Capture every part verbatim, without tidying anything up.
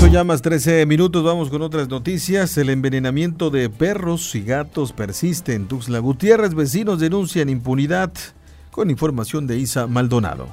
Ya más trece minutos, vamos con otras noticias. El envenenamiento de perros y gatos persiste en Tuxtla Gutiérrez. Vecinos denuncian impunidad. Con información de Isa Maldonado.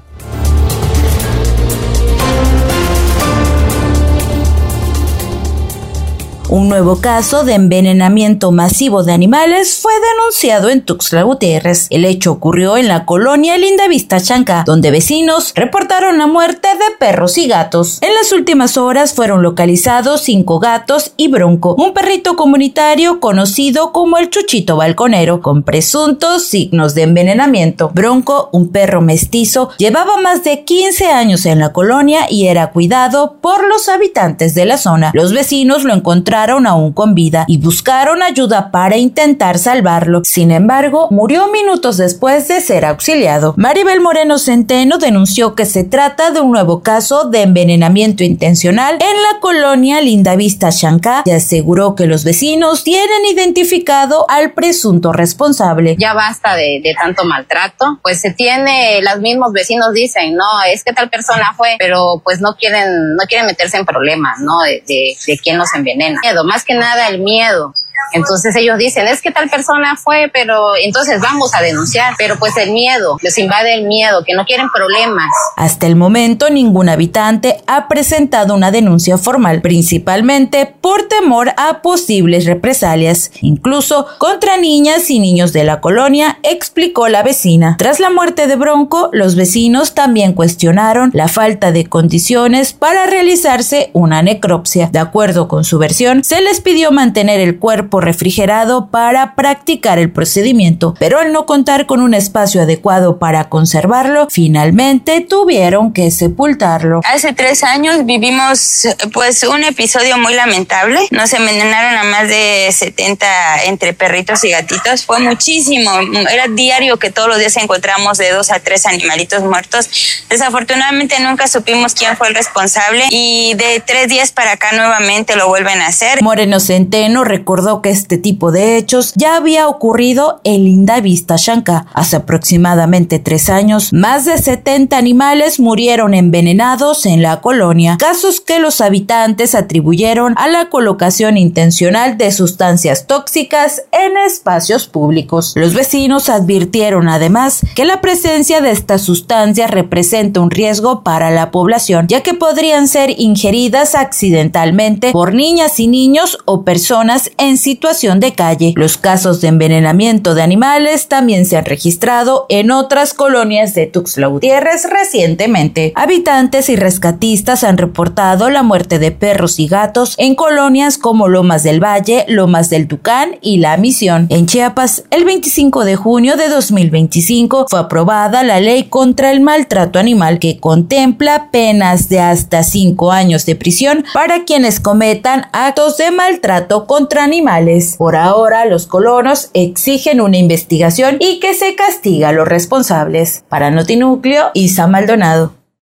Un nuevo caso de envenenamiento masivo de animales fue denunciado en Tuxtla Gutiérrez. El hecho ocurrió en la colonia Lindavista Chancá, donde vecinos reportaron la muerte de perros y gatos. En las últimas horas fueron localizados cinco gatos y Bronco, un perrito comunitario conocido como el Chuchito Balconero, con presuntos signos de envenenamiento. Bronco, un perro mestizo, llevaba más de quince años en la colonia y era cuidado por los habitantes de la zona. Los vecinos lo encontraron aún con vida y buscaron ayuda para intentar salvarlo. Sin embargo, murió minutos después de ser auxiliado. Maribel Moreno Centeno denunció que se trata de un nuevo caso de envenenamiento intencional en la colonia Lindavista Chancá y aseguró que los vecinos tienen identificado al presunto responsable. Ya basta de, de tanto maltrato, pues se tiene, los mismos vecinos dicen, no, es que tal persona fue, pero pues no quieren, no quieren meterse en problemas, ¿no? De, de, de quién los envenena. Miedo, más que nada el miedo. Entonces ellos dicen, es que tal persona fue, pero entonces vamos a denunciar. Pero pues el miedo, les invade el miedo, que no quieren problemas. Hasta el momento ningún habitante ha presentado una denuncia formal, principalmente por temor a posibles represalias, incluso contra niñas y niños de la colonia, explicó la vecina. Tras la muerte de Bronco, los vecinos también cuestionaron la falta de condiciones para realizarse una necropsia. De acuerdo con su versión, se les pidió mantener el cuerpo refrigerado para practicar el procedimiento, pero al no contar con un espacio adecuado para conservarlo, finalmente tuvieron que sepultarlo. Hace tres años vivimos pues un episodio muy lamentable. Nos envenenaron a más de setenta entre perritos y gatitos. Fue muchísimo, era diario que todos los días encontramos de dos a tres animalitos muertos. Desafortunadamente nunca supimos quién fue el responsable y de tres días para acá nuevamente lo vuelven a hacer. Moreno Centeno recordó que este tipo de hechos ya había ocurrido en Lindavista Chancá. Hace aproximadamente tres años, más de setenta animales murieron envenenados en la colonia, casos que los habitantes atribuyeron a la colocación intencional de sustancias tóxicas en espacios públicos. Los vecinos advirtieron además que la presencia de estas sustancias representa un riesgo para la población, ya que podrían ser ingeridas accidentalmente por niñas y niños o personas en situación de calle. Los casos de envenenamiento de animales también se han registrado en otras colonias de Tuxtla Gutiérrez recientemente. Habitantes y rescatistas han reportado la muerte de perros y gatos en colonias como Lomas del Valle, Lomas del Tucán y La Misión. En Chiapas, el veinticinco de junio de dos mil veinticinco fue aprobada la ley contra el maltrato animal, que contempla penas de hasta cinco años de prisión para quienes cometan actos de maltrato contra animales. Por ahora, los colonos exigen una investigación y que se castigue a los responsables. Para Notinúcleo, Isa Maldonado.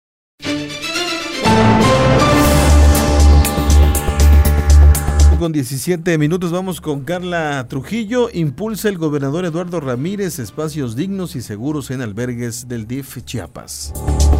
Con diecisiete minutos vamos con Carla Trujillo. Impulsa el gobernador Eduardo Ramírez espacios dignos y seguros en albergues del D I F Chiapas.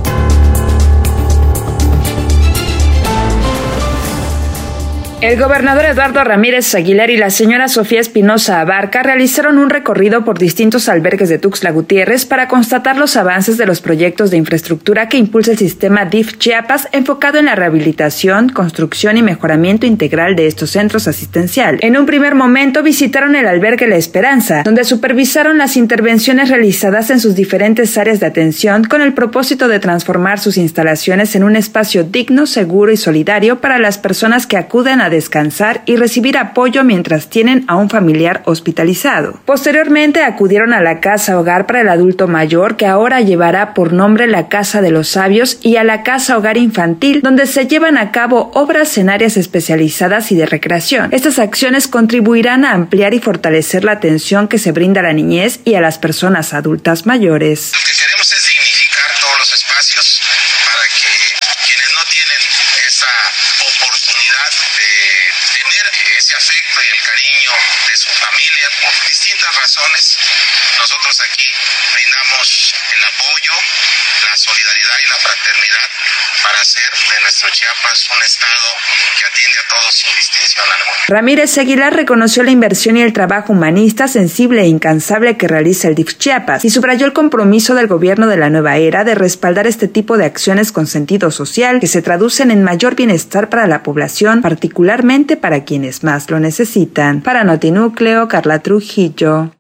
El gobernador Eduardo Ramírez Aguilar y la señora Sofía Espinosa Abarca realizaron un recorrido por distintos albergues de Tuxtla Gutiérrez para constatar los avances de los proyectos de infraestructura que impulsa el sistema D I F Chiapas, enfocado en la rehabilitación, construcción y mejoramiento integral de estos centros asistenciales. En un primer momento visitaron el albergue La Esperanza, donde supervisaron las intervenciones realizadas en sus diferentes áreas de atención con el propósito de transformar sus instalaciones en un espacio digno, seguro y solidario para las personas que acuden a descansar y recibir apoyo mientras tienen a un familiar hospitalizado. Posteriormente acudieron a la Casa Hogar para el Adulto Mayor, que ahora llevará por nombre la Casa de los Sabios, y a la Casa Hogar Infantil, donde se llevan a cabo obras en áreas especializadas y de recreación. Estas acciones contribuirán a ampliar y fortalecer la atención que se brinda a la niñez y a las personas adultas mayores. Lo que queremos es dignificar todos los espacios para que quienes no tienen esa oportunidad de tener ese afecto y el cariño de su familia por distintas razones, nosotros aquí brindamos el apoyo, la solidaridad y la fraternidad para hacer de nuestro Chiapas un estado que atiende a todos sin distinción alguna. Ramírez Aguilar reconoció la inversión y el trabajo humanista, sensible e incansable que realiza el D I F Chiapas y subrayó el compromiso del gobierno de la nueva era de respaldar este tipo de acciones con sentido social que se traducen en mayor bienestar para la población, particularmente para quienes más lo necesitan. Para Notinúcleo, Carla Trujillo.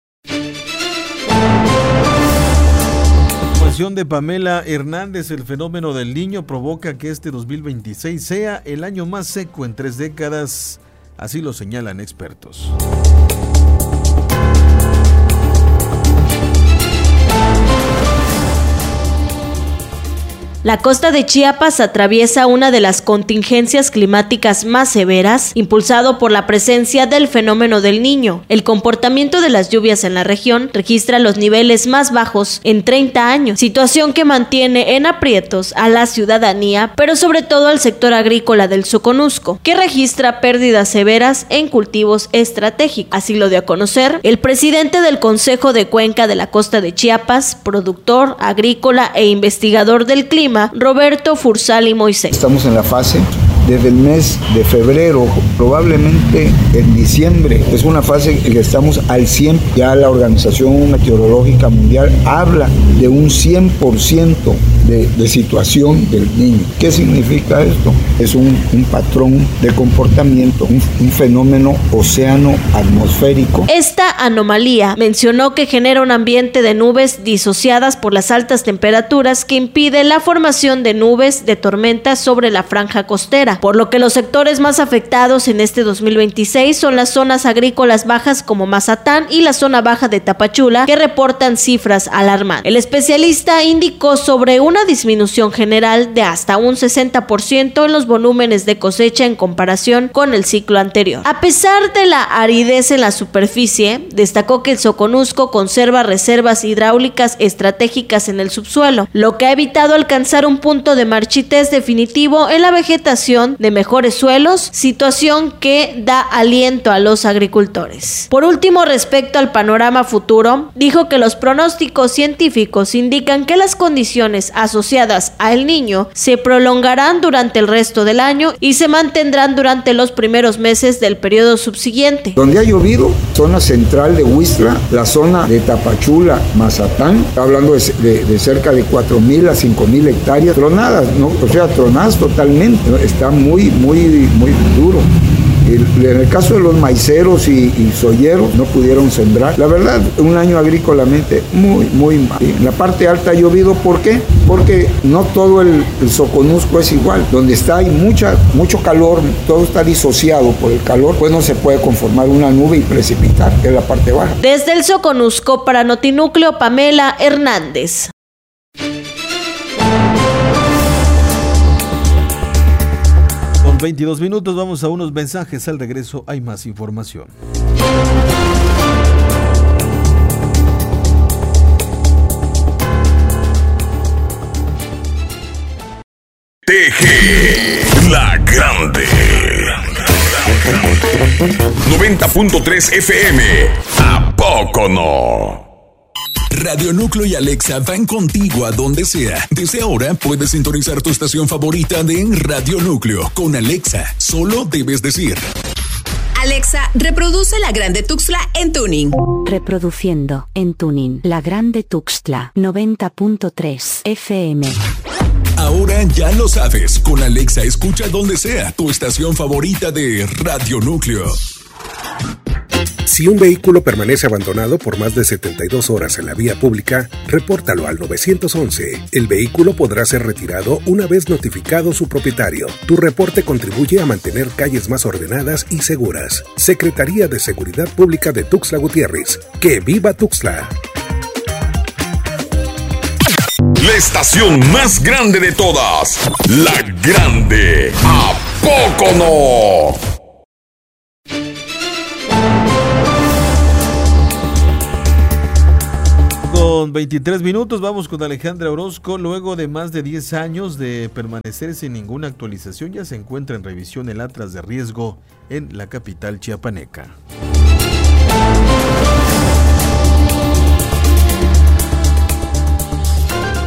De Pamela Hernández, el fenómeno del Niño provoca que este dos mil veintiséis sea el año más seco en tres décadas, así lo señalan expertos. La costa de Chiapas atraviesa una de las contingencias climáticas más severas, impulsado por la presencia del fenómeno del Niño. El comportamiento de las lluvias en la región registra los niveles más bajos en treinta años, situación que mantiene en aprietos a la ciudadanía, pero sobre todo al sector agrícola del Soconusco, que registra pérdidas severas en cultivos estratégicos. Así lo dio a conocer el presidente del Consejo de Cuenca de la Costa de Chiapas, productor agrícola e investigador del clima, Roberto Fursali Moisés. Estamos en la fase desde el mes de febrero, probablemente en diciembre. Es una fase que estamos al cien. Ya la Organización Meteorológica Mundial habla de un cien por ciento de, de situación del Niño. ¿Qué significa esto? Es un, un patrón de comportamiento, un, un fenómeno océano atmosférico. Esta anomalía mencionó que genera un ambiente de nubes disociadas por las altas temperaturas que impide la formación de nubes de tormentas sobre la franja costera, por lo que los sectores más afectados en este dos mil veintiséis son las zonas agrícolas bajas como Mazatán y la zona baja de Tapachula, que reportan cifras alarmantes. El especialista indicó sobre una disminución general de hasta un sesenta por ciento en los volúmenes de cosecha en comparación con el ciclo anterior. A pesar de la aridez en la superficie, destacó que el Soconusco conserva reservas hidráulicas estratégicas en el subsuelo, lo que ha evitado alcanzar un punto de marchitez definitivo en la vegetación de mejores suelos, situación que da aliento a los agricultores. Por último, respecto al panorama futuro, dijo que los pronósticos científicos indican que las condiciones asociadas al Niño se prolongarán durante el resto del año y se mantendrán durante los primeros meses del periodo subsiguiente. Donde ha llovido, zona central de Huistla, la zona de Tapachula, Mazatán, hablando de, de, de cerca de cuatro mil a cinco mil hectáreas, tronadas, ¿no? O sea, tronadas totalmente, está muy, muy, muy duro. El, en el caso de los maiceros y, y soyeros no pudieron sembrar. La verdad, un año agrícolamente muy, muy mal. En la parte alta ha llovido, ¿por qué? Porque no todo el, el Soconusco es igual. Donde está hay mucha, mucho calor, todo está disociado por el calor, pues no se puede conformar una nube y precipitar, que es la parte baja. Desde el Soconusco para Notinúcleo, Pamela Hernández. veintidós minutos, vamos a unos mensajes. Al regreso hay más información. T G La Grande noventa punto tres F M. ¿A poco no? Radio Núcleo y Alexa van contigo a donde sea. Desde ahora puedes sintonizar tu estación favorita de Radio Núcleo. Con Alexa, solo debes decir: Alexa, reproduce La Grande Tuxtla en tuning. Reproduciendo en tuning La Grande Tuxtla noventa punto tres F M. Ahora ya lo sabes. Con Alexa escucha donde sea tu estación favorita de Radio Núcleo. Si un vehículo permanece abandonado por más de setenta y dos horas en la vía pública, repórtalo al nueve once. El vehículo podrá ser retirado una vez notificado su propietario. Tu reporte contribuye a mantener calles más ordenadas y seguras. Secretaría de Seguridad Pública de Tuxtla Gutiérrez. ¡Que viva Tuxtla! La estación más grande de todas. La Grande. ¿A poco no? Con veintitrés minutos vamos con Alejandra Orozco. Luego de más de diez años de permanecer sin ninguna actualización, ya se encuentra en revisión el atlas de riesgo en la capital chiapaneca.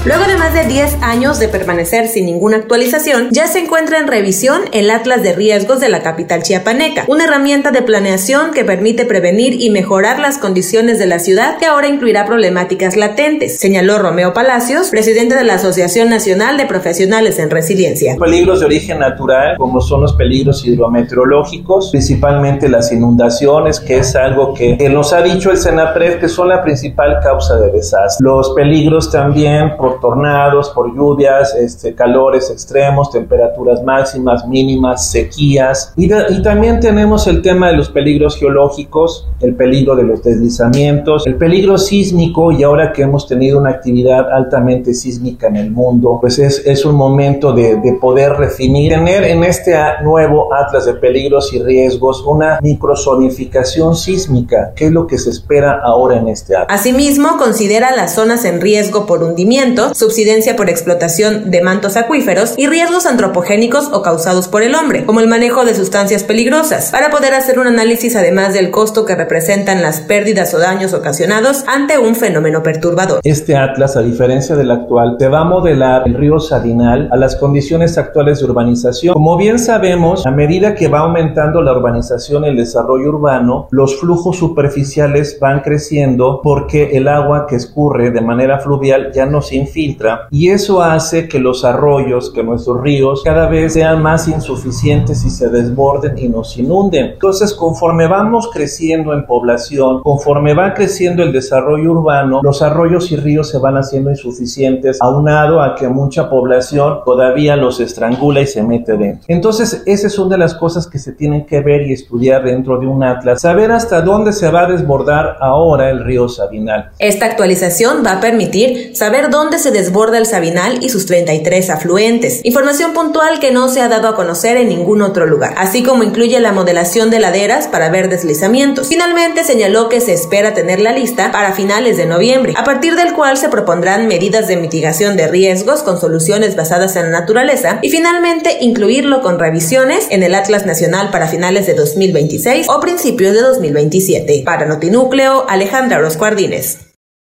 Luego de más de diez años de permanecer sin ninguna actualización, ya se encuentra en revisión el Atlas de Riesgos de la capital chiapaneca, una herramienta de planeación que permite prevenir y mejorar las condiciones de la ciudad, que ahora incluirá problemáticas latentes, señaló Romeo Palacios, presidente de la Asociación Nacional de Profesionales en Resiliencia. Peligros de origen natural, como son los peligros hidrometeorológicos, principalmente las inundaciones, que es algo que, que nos ha dicho el Senapred que son la principal causa de desastre. Los peligros también por tornados, por lluvias, este, calores extremos, temperaturas máximas, mínimas, sequías, y, de, y también tenemos el tema de los peligros geológicos, el peligro de los deslizamientos, el peligro sísmico, y ahora que hemos tenido una actividad altamente sísmica en el mundo, pues es, es un momento de, de poder definir, tener en este nuevo Atlas de Peligros y Riesgos una microzonificación sísmica, que es lo que se espera ahora en este Atlas. Asimismo, considera las zonas en riesgo por hundimiento, subsidencia por explotación de mantos acuíferos y riesgos antropogénicos o causados por el hombre, como el manejo de sustancias peligrosas, para poder hacer un análisis además del costo que representan las pérdidas o daños ocasionados ante un fenómeno perturbador. Este Atlas, a diferencia del actual, te va a modelar el río Sadinal a las condiciones actuales de urbanización. Como bien sabemos, a medida que va aumentando la urbanización y el desarrollo urbano, los flujos superficiales van creciendo porque el agua que escurre de manera fluvial ya no se infiltra, y eso hace que los arroyos, que nuestros ríos cada vez sean más insuficientes y se desborden y nos inunden. Entonces, conforme vamos creciendo en población, conforme va creciendo el desarrollo urbano, los arroyos y ríos se van haciendo insuficientes, aunado a que mucha población todavía los estrangula y se mete dentro. Entonces, esa es una de las cosas que se tienen que ver y estudiar dentro de un atlas, saber hasta dónde se va a desbordar ahora el río Sabinal. Esta actualización va a permitir saber dónde se desborda el Sabinal y sus treinta y tres afluentes, información puntual que no se ha dado a conocer en ningún otro lugar, así como incluye la modelación de laderas para ver deslizamientos. Finalmente, señaló que se espera tener la lista para finales de noviembre, a partir del cual se propondrán medidas de mitigación de riesgos con soluciones basadas en la naturaleza, y finalmente incluirlo con revisiones en el Atlas Nacional para finales de dos mil veintiséis o principios de dos mil veintisiete. Para Notinúcleo, Alejandra Orozco Ardínez.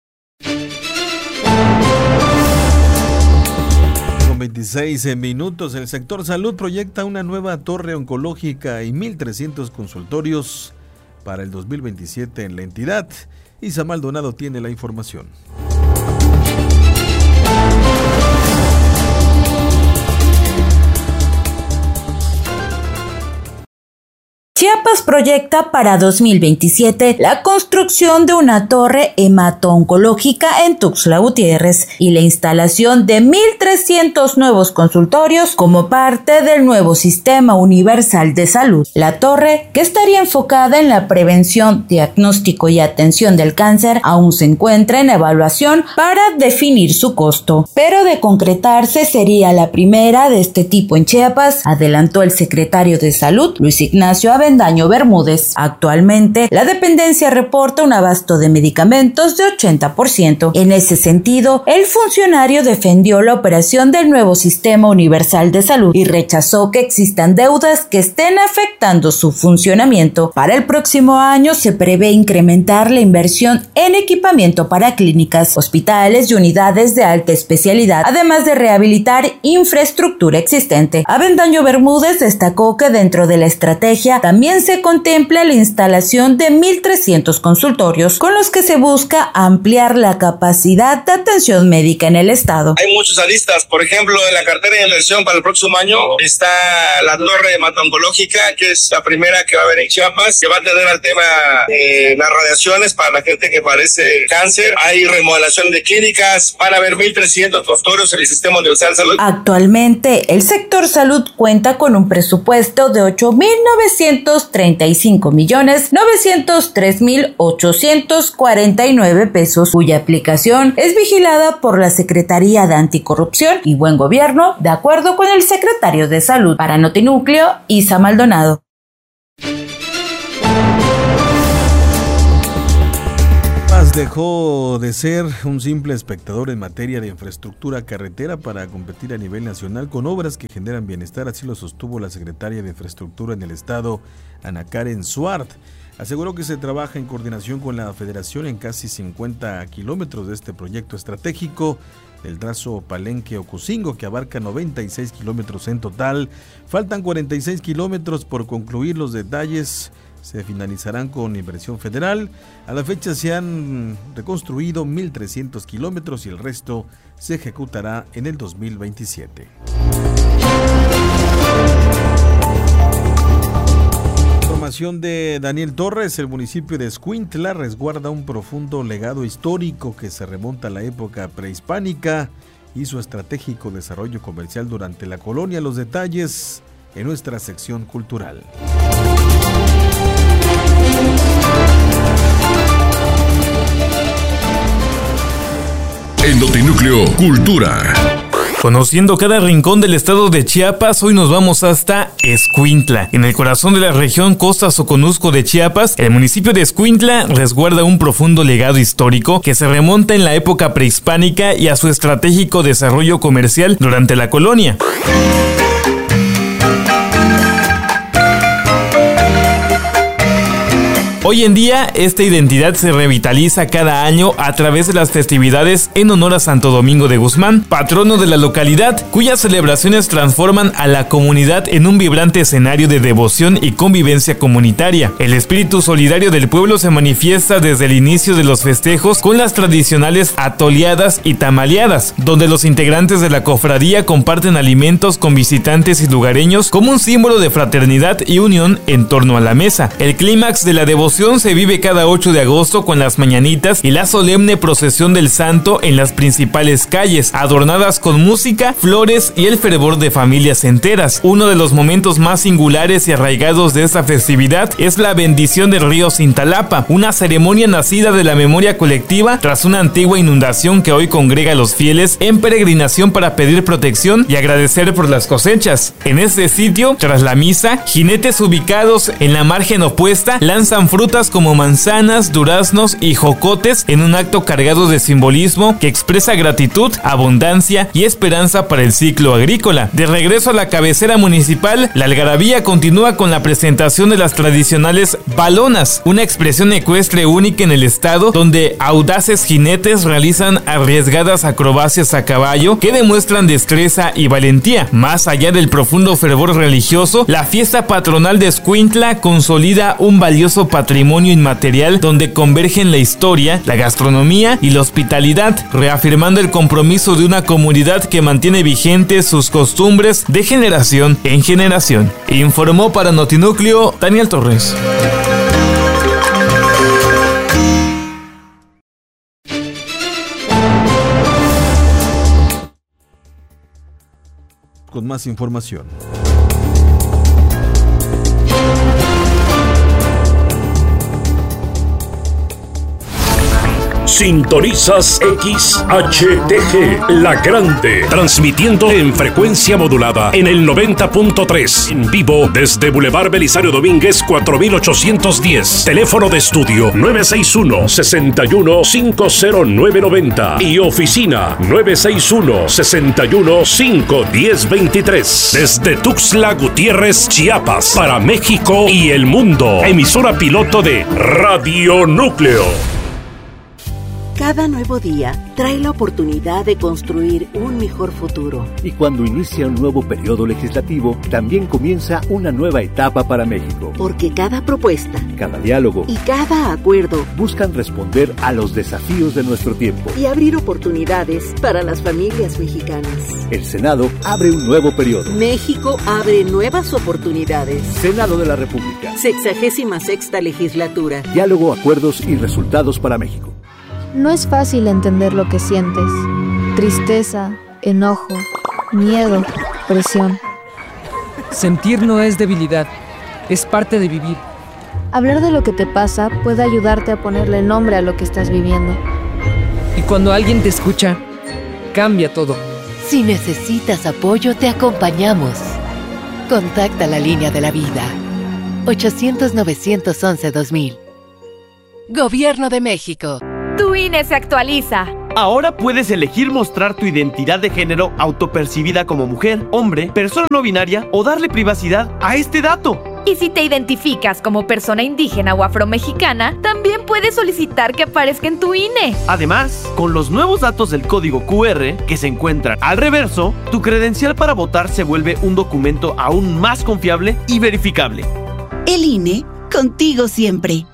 veintiséis minutos, el sector salud proyecta una nueva torre oncológica y mil trescientos consultorios para el dos mil veintisiete en la entidad. Isa Maldonado tiene la información. Chiapas proyecta para dos mil veintisiete la construcción de una torre hemato-oncológica en Tuxtla Gutiérrez y la instalación de mil trescientos nuevos consultorios como parte del nuevo Sistema Universal de Salud. La torre, que estaría enfocada en la prevención, diagnóstico y atención del cáncer, aún se encuentra en evaluación para definir su costo, pero de concretarse sería la primera de este tipo en Chiapas, adelantó el secretario de Salud, Luis Ignacio Avendaño Bermúdez. Actualmente, la dependencia reporta un abasto de medicamentos de ochenta por ciento. En ese sentido, el funcionario defendió la operación del nuevo Sistema Universal de Salud y rechazó que existan deudas que estén afectando su funcionamiento. Para el próximo año se prevé incrementar la inversión en equipamiento para clínicas, hospitales y unidades de alta especialidad, además de rehabilitar infraestructura existente. Avendaño Bermúdez destacó que dentro de la estrategia también se contempla la instalación de mil trescientos consultorios, con los que se busca ampliar la capacidad de atención médica en el estado. Hay muchos aristas, por ejemplo, en la cartera de inversión para el próximo año está la torre hemato-oncológica, que es la primera que va a haber en Chiapas, que va a tener al tema de las radiaciones para la gente que padece cáncer. Hay remodelación de clínicas, van a haber mil trescientos consultorios en el Sistema Universal de Salud. Actualmente, el sector salud cuenta con un presupuesto de ocho mil novecientos treinta y cinco millones novecientos tres mil ochocientos cuarenta y nueve pesos, cuya aplicación es vigilada por la Secretaría de Anticorrupción y Buen Gobierno, de acuerdo con el secretario de Salud. Para Notinúcleo, Isa Maldonado. dejó de ser un simple espectador en materia de infraestructura carretera para competir a nivel nacional con obras que generan bienestar, así lo sostuvo la secretaria de Infraestructura en el estado, Ana Karen Suart. Aseguró que se trabaja en coordinación con la Federación en casi cincuenta kilómetros de este proyecto estratégico del trazo Palenque-Ocosingo, que abarca noventa y seis kilómetros en total. Faltan cuarenta y seis kilómetros por concluir. Los detalles se finalizarán con inversión federal. A la fecha se han reconstruido mil trescientos kilómetros y el resto se ejecutará en el dos mil veintisiete. Información de Daniel Torres. El municipio de Escuintla resguarda un profundo legado histórico que se remonta a la época prehispánica y su estratégico desarrollo comercial durante la colonia. Los detalles en nuestra sección cultural. En Notinúcleo Cultura. Conociendo cada rincón del estado de Chiapas, hoy nos vamos hasta Escuintla. En el corazón de la región Costa Soconusco de Chiapas, el municipio de Escuintla resguarda un profundo legado histórico que se remonta en la época prehispánica y a su estratégico desarrollo comercial durante la colonia. Hoy en día, esta identidad se revitaliza cada año a través de las festividades en honor a Santo Domingo de Guzmán, patrono de la localidad, cuyas celebraciones transforman a la comunidad en un vibrante escenario de devoción y convivencia comunitaria. El espíritu solidario del pueblo se manifiesta desde el inicio de los festejos con las tradicionales atoleadas y tamaleadas, donde los integrantes de la cofradía comparten alimentos con visitantes y lugareños como un símbolo de fraternidad y unión en torno a la mesa. El clímax de la devoción se vive cada ocho de agosto con las mañanitas y la solemne procesión del santo en las principales calles, adornadas con música, flores y el fervor de familias enteras. Uno de los momentos más singulares y arraigados de esta festividad es la bendición del río Cintalapa, una ceremonia nacida de la memoria colectiva tras una antigua inundación que hoy congrega a los fieles en peregrinación para pedir protección y agradecer por las cosechas. En este sitio, tras la misa, jinetes ubicados en la margen opuesta lanzan frutas como manzanas, duraznos y jocotes en un acto cargado de simbolismo que expresa gratitud, abundancia y esperanza para el ciclo agrícola. De regreso a la cabecera municipal, la algarabía continúa con la presentación de las tradicionales balonas, una expresión ecuestre única en el estado donde audaces jinetes realizan arriesgadas acrobacias a caballo que demuestran destreza y valentía. Más allá del profundo fervor religioso, la fiesta patronal de Escuintla consolida un valioso patrimonio patrimonio inmaterial donde convergen la historia, la gastronomía y la hospitalidad, reafirmando el compromiso de una comunidad que mantiene vigentes sus costumbres de generación en generación. Informó para Notinúcleo Daniel Torres. Con más información. Sintonizas X H T G, La Grande, transmitiendo en frecuencia modulada en el noventa punto tres, en vivo desde Boulevard Belisario Domínguez cuatro mil ochocientos diez, teléfono de estudio nueve seis uno, seis uno cinco cero nueve nueve cero y oficina nueve seis uno, seis uno cinco uno cero dos tres, desde Tuxtla Gutiérrez, Chiapas, para México y el mundo, emisora piloto de Radio Núcleo. Cada nuevo día trae la oportunidad de construir un mejor futuro. Y cuando inicia un nuevo periodo legislativo, también comienza una nueva etapa para México. Porque cada propuesta, cada diálogo y cada acuerdo buscan responder a los desafíos de nuestro tiempo y abrir oportunidades para las familias mexicanas. El Senado abre un nuevo periodo. México abre nuevas oportunidades. Senado de la República. Sexagésima sexta legislatura. Diálogo, acuerdos y resultados para México. No es fácil entender lo que sientes. Tristeza, enojo, miedo, presión. Sentir no es debilidad, es parte de vivir. Hablar de lo que te pasa puede ayudarte a ponerle nombre a lo que estás viviendo. Y cuando alguien te escucha, cambia todo. Si necesitas apoyo, te acompañamos. Contacta la línea de la vida. ochocientos, novecientos once, dos mil. Gobierno de México. Tu I N E se actualiza. Ahora puedes elegir mostrar tu identidad de género autopercibida como mujer, hombre, persona no binaria o darle privacidad a este dato. Y si te identificas como persona indígena o afromexicana, también puedes solicitar que aparezca en tu I N E. Además, con los nuevos datos del código Q R que se encuentran al reverso, tu credencial para votar se vuelve un documento aún más confiable y verificable. El I N E, contigo siempre.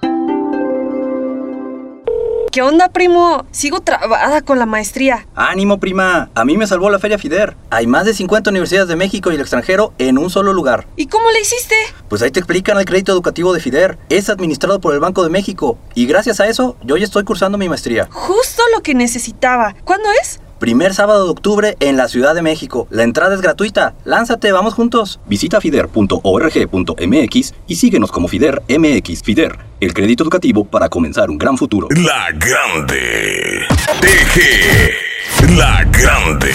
¿Qué onda, primo? Sigo trabada con la maestría. ¡Ánimo, prima! A mí me salvó la Feria FIDER. Hay más de cincuenta universidades de México y el extranjero en un solo lugar. ¿Y cómo le hiciste? Pues ahí te explican el crédito educativo de FIDER. Es administrado por el Banco de México. Y gracias a eso, yo ya estoy cursando mi maestría. Justo lo que necesitaba. ¿Cuándo es? Primer sábado de octubre en la Ciudad de México. La entrada es gratuita. Lánzate, vamos juntos. Visita fider punto org punto m x y síguenos como FIDER M X. FIDER, el crédito educativo para comenzar un gran futuro. La Grande. T G. La Grande.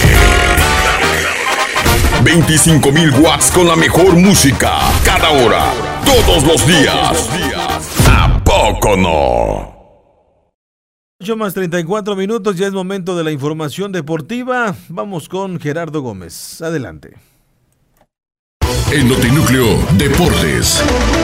veinticinco mil watts con la mejor música. Cada hora. Todos los días. ¿A poco no? ocho más treinta y cuatro minutos, ya es momento de la información deportiva. Vamos con Gerardo Gómez. Adelante. En Notinúcleo Deportes.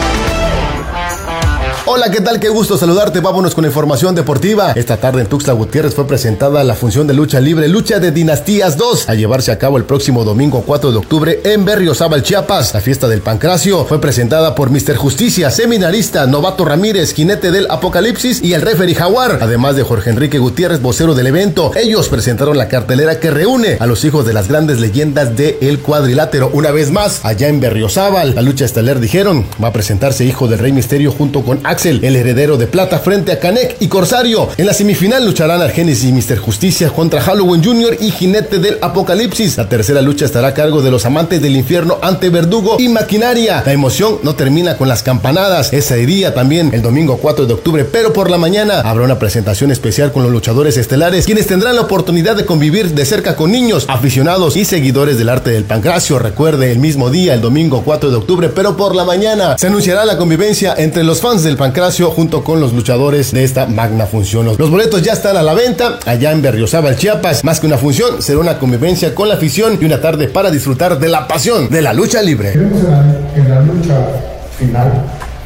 Hola, ¿qué tal? Qué gusto saludarte. Vámonos con información deportiva. Esta tarde en Tuxtla Gutiérrez fue presentada la función de lucha libre Lucha de Dinastías dos, a llevarse a cabo el próximo domingo cuatro de octubre en Berriozábal, Chiapas. La fiesta del Pancracio fue presentada por míster Justicia, Seminarista, Novato Ramírez, Jinete del Apocalipsis y el Referee Jaguar, además de Jorge Enrique Gutiérrez, vocero del evento. Ellos presentaron la cartelera que reúne a los hijos de las grandes leyendas de El Cuadrilátero. Una vez más, allá en Berriozábal, la lucha estelar, dijeron, va a presentarse Hijo del Rey Misterio junto con Axel, el heredero de plata, frente a Canek y Corsario. En la semifinal lucharán Argenis y míster Justicia contra Halloween junior y Jinete del Apocalipsis. La tercera lucha estará a cargo de los Amantes del Infierno ante Verdugo y Maquinaria. La emoción no termina con las campanadas. Ese día también, el domingo cuatro de octubre, pero por la mañana habrá una presentación especial con los luchadores estelares, quienes tendrán la oportunidad de convivir de cerca con niños, aficionados y seguidores del arte del Pancracio. Recuerde, el mismo día, el domingo cuatro de octubre, pero por la mañana, se anunciará la convivencia entre los fans del Pancracio junto con los luchadores de esta magna función. Los boletos ya están a la venta allá en Berriozábal, Chiapas. Más que una función, será una convivencia con la afición y una tarde para disfrutar de la pasión de la lucha libre. Tenemos en la, en la lucha final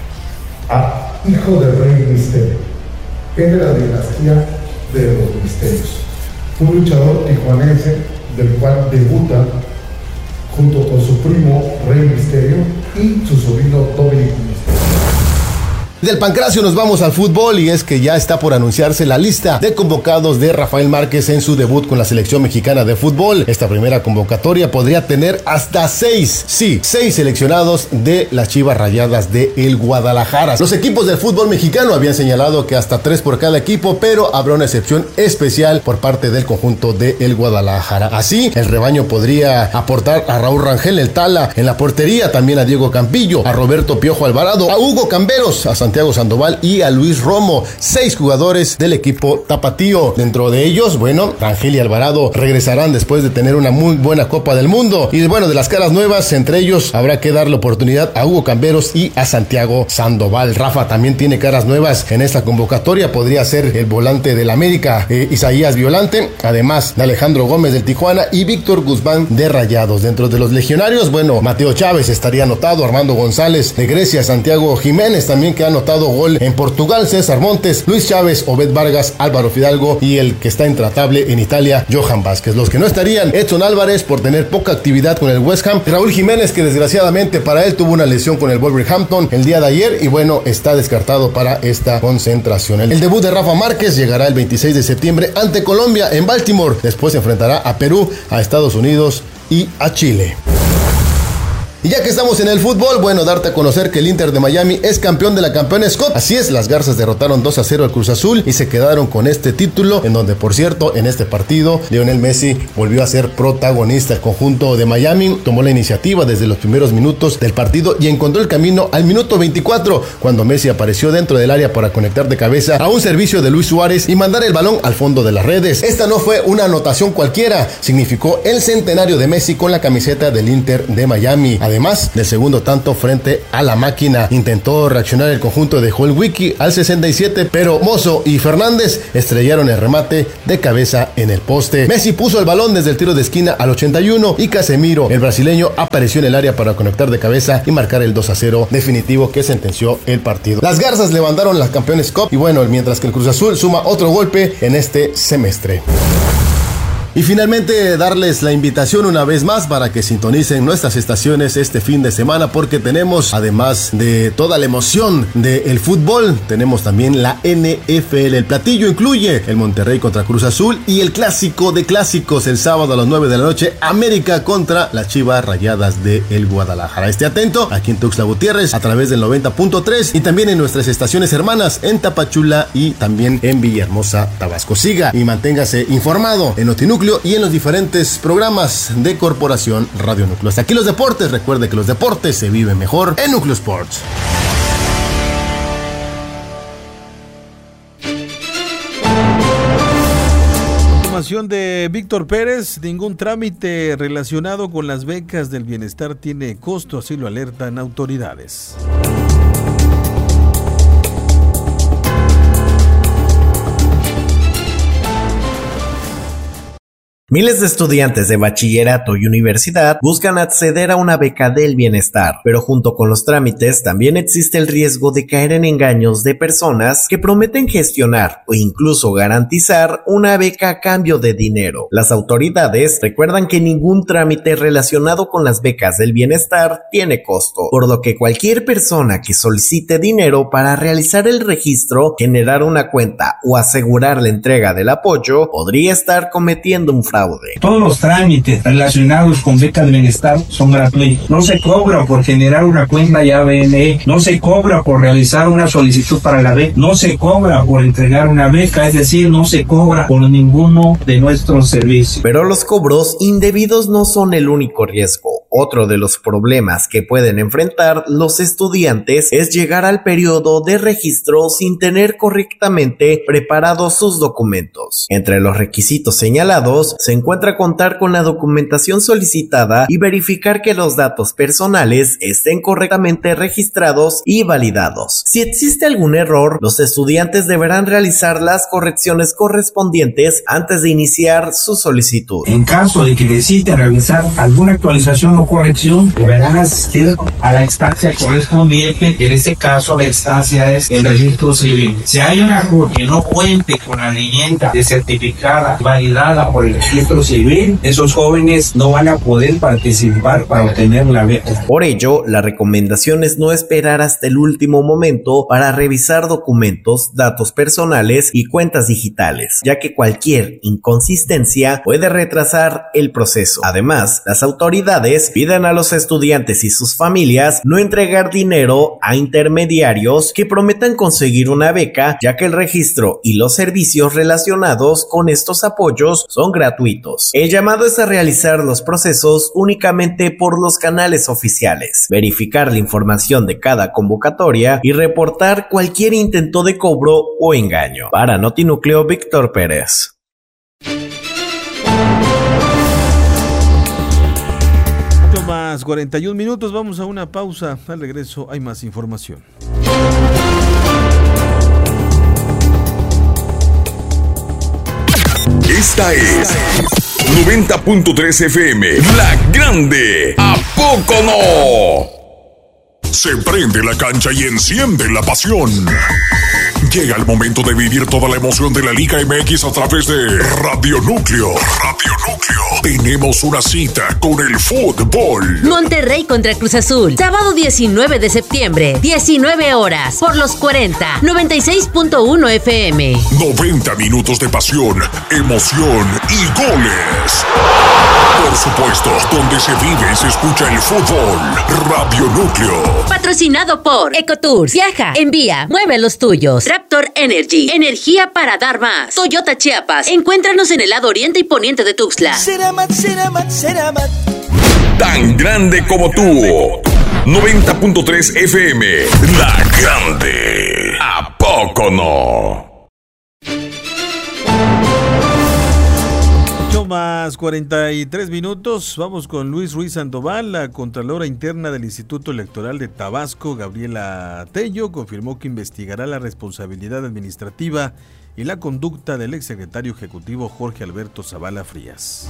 a Hijo del Rey Misterio, es de la dinastía de los misterios, un luchador tijuanense del cual debuta junto con su primo Rey Misterio y su sobrino Dominic Misterio. Del Pancracio nos vamos al fútbol, y es que ya está por anunciarse la lista de convocados de Rafael Márquez en su debut con la selección mexicana de fútbol. Esta primera convocatoria podría tener hasta seis, sí, seis seleccionados de las Chivas Rayadas de el Guadalajara. Los equipos del fútbol mexicano habían señalado que hasta tres por cada equipo, pero habrá una excepción especial por parte del conjunto de el Guadalajara. Así, el rebaño podría aportar a Raúl Rangel, el Tala, en la portería, también a Diego Campillo, a Roberto Piojo Alvarado, a Hugo Camberos, a Santiago Sandoval y a Luis Romo, seis jugadores del equipo tapatío. Dentro de ellos, bueno, Rangel y Alvarado regresarán después de tener una muy buena Copa del Mundo. Y bueno, de las caras nuevas, entre ellos habrá que darle oportunidad a Hugo Camberos y a Santiago Sandoval. Rafa también tiene caras nuevas en esta convocatoria, podría ser el volante del América, eh, Isaías Violante, además de Alejandro Gómez del Tijuana y Víctor Guzmán de Rayados. Dentro de los legionarios, bueno, Mateo Chávez estaría anotado, Armando González de Grecia, Santiago Jiménez también, que ha anotado gol en Portugal, César Montes, Luis Chávez, Obed Vargas, Álvaro Fidalgo y el que está intratable en Italia, Johan Vázquez. Los que no estarían, Edson Álvarez por tener poca actividad con el West Ham, Raúl Jiménez, que desgraciadamente para él tuvo una lesión con el Wolverhampton el día de ayer y bueno, está descartado para esta concentración. El debut de Rafa Márquez llegará el veintiséis de septiembre ante Colombia en Baltimore. Después se enfrentará a Perú, a Estados Unidos y a Chile. Y ya que estamos en el fútbol, bueno, darte a conocer que el Inter de Miami es campeón de la Campeones Cup. Así es, las Garzas derrotaron dos a cero al Cruz Azul y se quedaron con este título, en donde, por cierto, en este partido, Lionel Messi volvió a ser protagonista. El conjunto de Miami tomó la iniciativa desde los primeros minutos del partido y encontró el camino al minuto veinticuatro, cuando Messi apareció dentro del área para conectar de cabeza a un servicio de Luis Suárez y mandar el balón al fondo de las redes. Esta no fue una anotación cualquiera, significó el centenario de Messi con la camiseta del Inter de Miami. Además, además del segundo tanto frente a la máquina. Intentó reaccionar el conjunto de Joel Wiki al sesenta y siete, pero Mozo y Fernández estrellaron el remate de cabeza en el poste. Messi puso el balón desde el tiro de esquina al ochenta y uno y Casemiro, el brasileño, apareció en el área para conectar de cabeza y marcar el dos a cero definitivo que sentenció el partido. Las Garzas levantaron la Campeones Cup y bueno, mientras que el Cruz Azul suma otro golpe en este semestre. Y finalmente darles la invitación una vez más para que sintonicen nuestras estaciones este fin de semana, porque tenemos, además de toda la emoción del fútbol, tenemos también la N F L. El platillo incluye el Monterrey contra Cruz Azul y el clásico de clásicos el sábado a las nueve de la noche, América contra las Chivas Rayadas de el Guadalajara. Esté atento aquí en Tuxtla Gutiérrez a través del noventa punto tres y también en nuestras estaciones hermanas en Tapachula y también en Villahermosa, Tabasco. Siga y manténgase informado en Notinúcleo y en los diferentes programas de Corporación Radio Núcleo. Hasta aquí los deportes. Recuerde que los deportes se viven mejor en Núcleo Sports. Información de Víctor Pérez. Ningún trámite relacionado con las becas del bienestar tiene costo, así lo alertan autoridades. Miles de estudiantes de bachillerato y universidad buscan acceder a una beca del bienestar, pero junto con los trámites también existe el riesgo de caer en engaños de personas que prometen gestionar o incluso garantizar una beca a cambio de dinero. Las autoridades recuerdan que ningún trámite relacionado con las becas del bienestar tiene costo, por lo que cualquier persona que solicite dinero para realizar el registro, generar una cuenta o asegurar la entrega del apoyo podría estar cometiendo un fraude. Todos los trámites relacionados con becas de bienestar son gratuitos. No se cobra por generar una cuenta ya B N E, no se cobra por realizar una solicitud para la beca, no se cobra por entregar una beca, es decir, no se cobra por ninguno de nuestros servicios. Pero los cobros indebidos no son el único riesgo. Otro de los problemas que pueden enfrentar los estudiantes es llegar al periodo de registro sin tener correctamente preparados sus documentos. Entre los requisitos señalados se encuentra contar con la documentación solicitada y verificar que los datos personales estén correctamente registrados y validados. Si existe algún error, los estudiantes deberán realizar las correcciones correspondientes antes de iniciar su solicitud. En caso de que necesiten realizar alguna actualización o corrección, deberán asistir a la instancia correspondiente. En este caso, la instancia es el registro civil. Si hay una error que no cuente con la leyenda de certificada validada por el registro civil, esos jóvenes no van a poder participar para obtener la beca. Por ello, la recomendación es no esperar hasta el último momento para revisar documentos, datos personales y cuentas digitales, ya que cualquier inconsistencia puede retrasar el proceso. Además, las autoridades piden a los estudiantes y sus familias no entregar dinero a intermediarios que prometan conseguir una beca, ya que el registro y los servicios relacionados con estos apoyos son gratuitos. El llamado es a realizar los procesos únicamente por los canales oficiales, verificar la información de cada convocatoria y reportar cualquier intento de cobro o engaño. Para Notinúcleo, Víctor Pérez. Más cuarenta y un minutos, vamos a una pausa. Al regreso hay más información. Esta es noventa punto tres F M, La Grande. ¿A poco no? Se prende la cancha y enciende la pasión. Llega el momento de vivir toda la emoción de la Liga M X a través de Radio Núcleo. Radio Núcleo. Tenemos una cita con el fútbol. Monterrey contra Cruz Azul. Sábado diecinueve de septiembre, diecinueve horas. Por los cuarenta, noventa y seis punto uno F M. noventa minutos de pasión, emoción y goles. Por supuesto, donde se vive y se escucha el fútbol. Radio Núcleo. Patrocinado por Ecotours. Viaja, envía, mueve los tuyos. Raptor Energy. Energía para dar más. Toyota Chiapas. Encuéntranos en el lado oriente y poniente de Tuxtla. Ceramat, Ceramat, Ceramat. Tan grande como tú. noventa punto tres F M. La Grande. ¿A poco no? más cuarenta y tres minutos. Vamos con Luis Ruiz Sandoval. La Contralora Interna del Instituto Electoral de Tabasco, Gabriela Tello, confirmó que investigará la responsabilidad administrativa y la conducta del exsecretario ejecutivo Jorge Alberto Zavala Frías.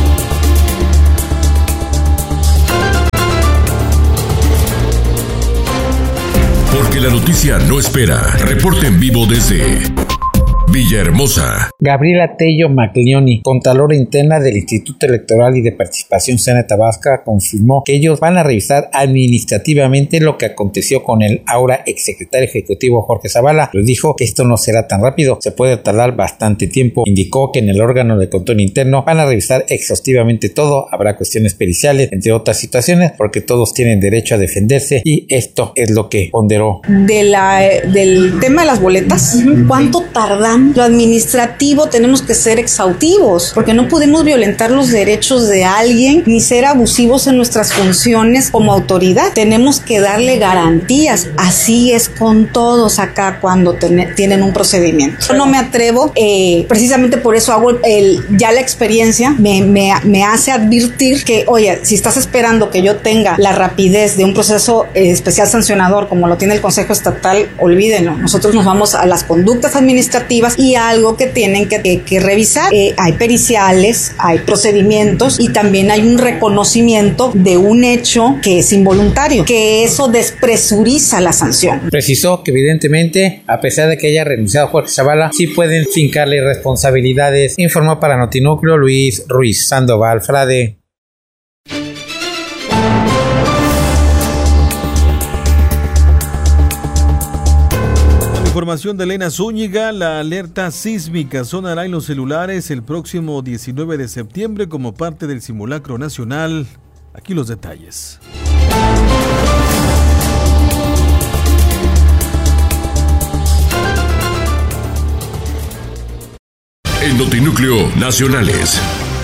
Porque la noticia no espera. Reporte en vivo desde Villahermosa. Gabriela Tello Maglioni, Contralora Interna del Instituto Electoral y de Participación Ciudadana de Tabasco, confirmó que ellos van a revisar administrativamente lo que aconteció con el ahora exsecretario ejecutivo Jorge Zavala. Les dijo que esto no será tan rápido, se puede tardar bastante tiempo. Indicó que en el órgano de control interno van a revisar exhaustivamente todo, habrá cuestiones periciales, entre otras situaciones, porque todos tienen derecho a defenderse y esto es lo que ponderó. De la, del tema de las boletas, ¿cuánto tardan? Lo administrativo tenemos que ser exhaustivos, porque no podemos violentar los derechos de alguien ni ser abusivos en nuestras funciones como autoridad. Tenemos que darle garantías. Así es con todos acá cuando ten, tienen un procedimiento. Yo no me atrevo, eh, precisamente por eso hago el, ya la experiencia me, me, me hace advertir que, oye, si estás esperando que yo tenga la rapidez de un proceso eh, especial sancionador como lo tiene el Consejo Estatal, olvídenlo. Nosotros nos vamos a las conductas administrativas y algo que tienen que, que, que revisar. Eh, hay periciales, hay procedimientos y también hay un reconocimiento de un hecho que es involuntario, que eso despresuriza la sanción. Precisó que evidentemente, a pesar de que haya renunciado Jorge Zavala, sí pueden fincarle responsabilidades. Informó para Notinúcleo Luis Ruiz Sandoval Frade. Información de Elena Zúñiga. La alerta sísmica sonará en los celulares el próximo diecinueve de septiembre como parte del simulacro nacional. Aquí los detalles. En Notinúcleo Nacionales.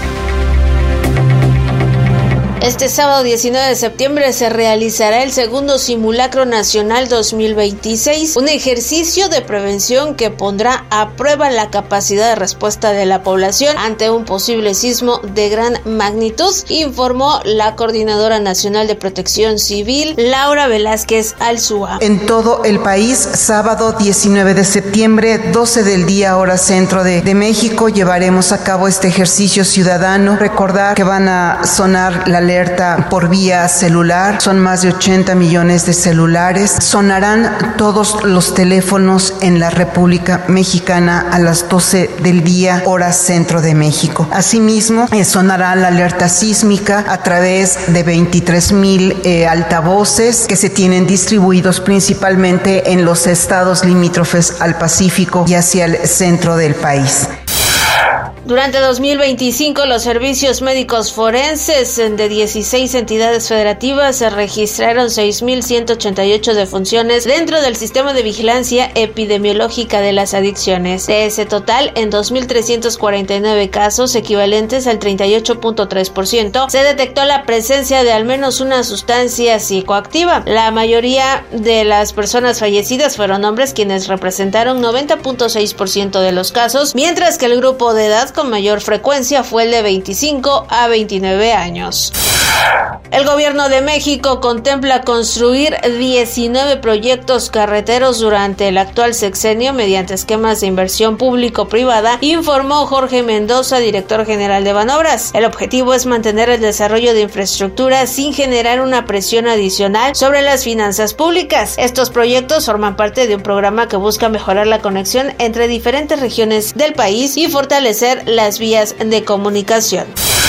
Este sábado diecinueve de septiembre se realizará el segundo Simulacro Nacional dos mil veintiséis, un ejercicio de prevención que pondrá a prueba la capacidad de respuesta de la población ante un posible sismo de gran magnitud, informó la Coordinadora Nacional de Protección Civil, Laura Velázquez Alzúa. En todo el país, sábado diecinueve de septiembre, doce del día, hora centro de, de México, llevaremos a cabo este ejercicio ciudadano. Recordar que van a sonar la alerta por vía celular, son más de ochenta millones de celulares, sonarán todos los teléfonos en la República Mexicana a las doce del día, hora centro de México. Asimismo, eh, sonará la alerta sísmica a través de veintitrés mil eh, altavoces que se tienen distribuidos principalmente en los estados limítrofes al Pacífico y hacia el centro del país. Durante dos mil veinticinco, los servicios médicos forenses de dieciséis entidades federativas se registraron seis mil ciento ochenta y ocho defunciones dentro del sistema de vigilancia epidemiológica de las adicciones. De ese total, en dos mil trescientos cuarenta y nueve casos, equivalentes al treinta y ocho punto tres por ciento, se detectó la presencia de al menos una sustancia psicoactiva. La mayoría de las personas fallecidas fueron hombres, quienes representaron noventa punto seis por ciento de los casos, mientras que el grupo de edad con mayor frecuencia fue el de veinticinco a veintinueve años. El gobierno de México contempla construir diecinueve proyectos carreteros durante el actual sexenio mediante esquemas de inversión público-privada, informó Jorge Mendoza, director general de Banobras. El objetivo es mantener el desarrollo de infraestructura sin generar una presión adicional sobre las finanzas públicas. Estos proyectos forman parte de un programa que busca mejorar la conexión entre diferentes regiones del país y fortalecer las vías de comunicación.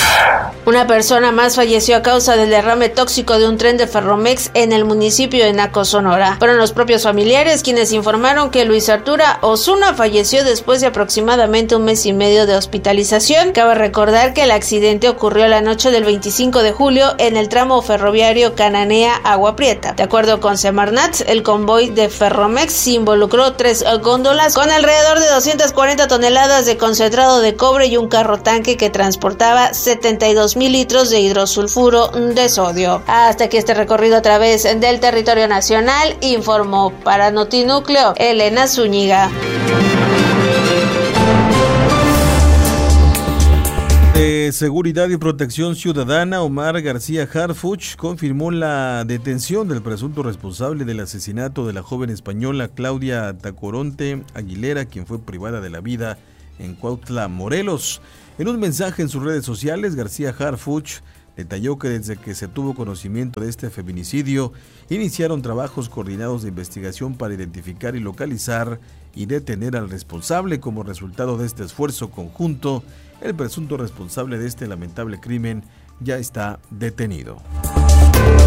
Una persona más falleció a causa del derrame tóxico de un tren de Ferromex en el municipio de Naco, Sonora. Fueron los propios familiares quienes informaron que Luis Arturo Osuna falleció después de aproximadamente un mes y medio de hospitalización. Cabe recordar que el accidente ocurrió la noche del veinticinco de julio en el tramo ferroviario Cananea-Agua Prieta. De acuerdo con Semarnat, el convoy de Ferromex involucró tres góndolas con alrededor de doscientas cuarenta toneladas de concentrado de cobre y un carro tanque que transportaba setenta y dos mil litros de hidrosulfuro de sodio. Hasta aquí este recorrido a través del territorio nacional, informó para Notinúcleo Elena Zúñiga. De de Seguridad y Protección Ciudadana, Omar García Harfuch, confirmó la detención del presunto responsable del asesinato de la joven española Claudia Tacoronte Aguilera, quien fue privada de la vida en Cuautla, Morelos. En un mensaje en sus redes sociales, García Harfuch detalló que desde que se tuvo conocimiento de este feminicidio, iniciaron trabajos coordinados de investigación para identificar y localizar y detener al responsable. Como resultado de este esfuerzo conjunto, el presunto responsable de este lamentable crimen ya está detenido.